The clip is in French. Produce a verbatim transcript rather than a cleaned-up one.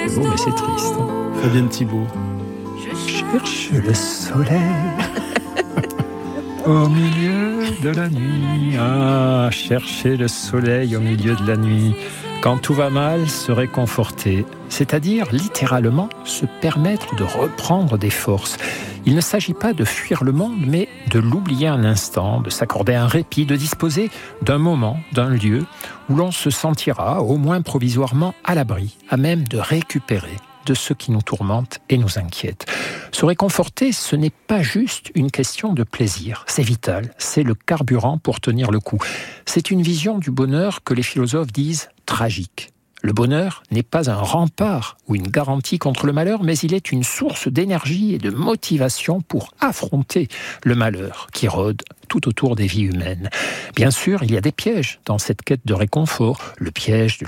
beau, mais c'est triste. Fabienne Thibault. Je cherche le soleil au milieu de la nuit. Ah, chercher le soleil au milieu de la nuit. Quand tout va mal, se réconforter, c'est-à-dire littéralement se permettre de reprendre des forces. Il ne s'agit pas de fuir le monde, mais de l'oublier un instant, de s'accorder un répit, de disposer d'un moment, d'un lieu où l'on se sentira, au moins provisoirement, à l'abri, à même de récupérer de ce qui nous tourmente et nous inquiète. Se réconforter, ce n'est pas juste une question de plaisir, c'est vital, c'est le carburant pour tenir le coup. C'est une vision du bonheur que les philosophes disent tragique. Le bonheur n'est pas un rempart ou une garantie contre le malheur, mais il est une source d'énergie et de motivation pour affronter le malheur qui rôde tout autour des vies humaines. Bien sûr, il y a des pièges dans cette quête de réconfort, le piège de